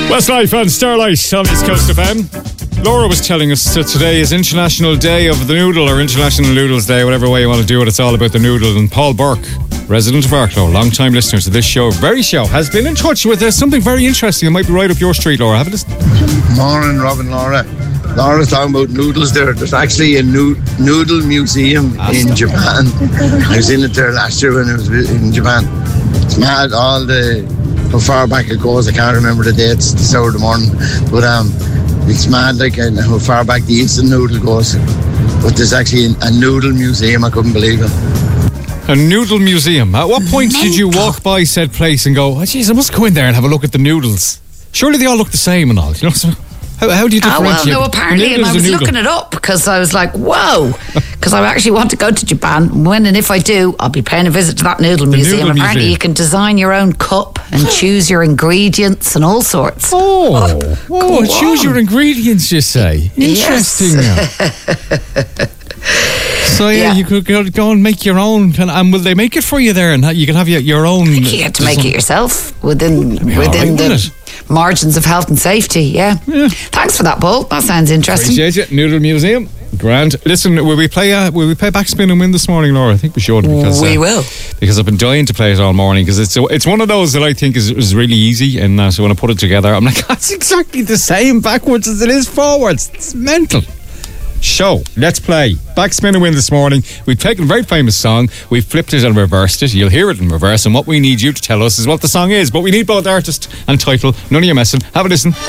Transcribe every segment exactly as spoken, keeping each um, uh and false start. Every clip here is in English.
Westlife and Starlight on East Coast F M. Laura was telling us that today is International Day of the Noodle, or International Noodles Day, whatever way you want to do it. It's all about the noodle. And Paul Burke, resident of Arklow, long-time listener to this show, very show, has been in touch with uh, something very interesting. It might be right up your street, Laura. Have a listen. Morning, Robin, Laura. Laura's talking about noodles there. There's actually a no- noodle museum in Japan. I was in it there last year when I was in Japan. It's mad, all the, how far back it goes, I can't remember the dates, this hour of the morning. But um, it's mad, like, uh, how far back the instant noodle goes. But there's actually a noodle museum, I couldn't believe it. A noodle museum. At what point did you walk by said place and go, oh, geez, I must go in there and have a look at the noodles? Surely they all look the same and all, you know? So how, how do you differentiate? Oh, well, no, apparently, and I was looking it up because I was like, whoa, because I actually want to go to Japan. When and if I do, I'll be paying a visit to that noodle The museum. noodle Apparently, museum. you can design your own cup and choose your ingredients and all sorts. Oh, oh, go choose on. your ingredients, you say. Interesting. Yes. Now. So yeah, Yeah. you could go, go and make your own, and, and will they make it for you there? And ha- you can have your, your own. You get to make it yourself within be all within right, the wouldn't margins of health and safety. Yeah. Yeah. Thanks for that, Paul. That sounds interesting. Appreciate it. Noodle Museum. Grand. Listen, will we play? Uh, will we play Backspin and Win this morning, Laura? I think we should because We uh, will. because I've been dying to play it all morning because it's it's one of those that I think is, is really easy, and uh, so when I put it together, I'm like, that's exactly the same backwards as it is forwards. It's mental. So, let's play Backspin and Win this morning. We've taken a very famous song, we've flipped it and reversed it. You'll hear it in reverse, and what we need you to tell us is what the song is. But we need both artist and title. None of you messing. Have a listen.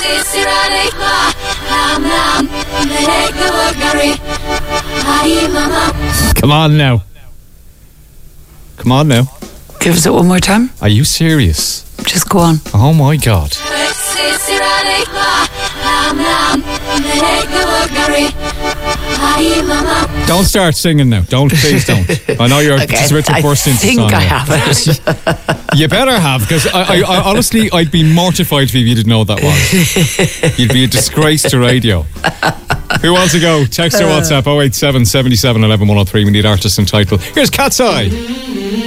Come on now. Come on now. Give us it one more time. Are you serious? Just go on. Oh my God. Don't start singing now. Don't, please don't. I know you're Okay, just about to I burst into think song. I now. have it. You better have, because I, I, I honestly, I'd be mortified if you didn't know what that was. You'd be a disgrace to radio. Who wants to go? Text or WhatsApp oh eight seven, seven seven, one one, one oh three. We need artist and title. Here's Cat's Eye.